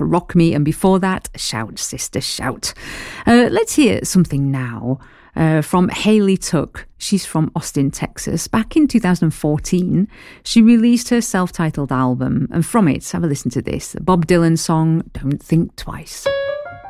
Rock Me, and before that, Shout Sister Shout. Let's hear something now from Hayley Tuck. She's from Austin, Texas. Back in 2014, she released her self-titled album, and from it, have a listen to this, the Bob Dylan song, Don't Think Twice.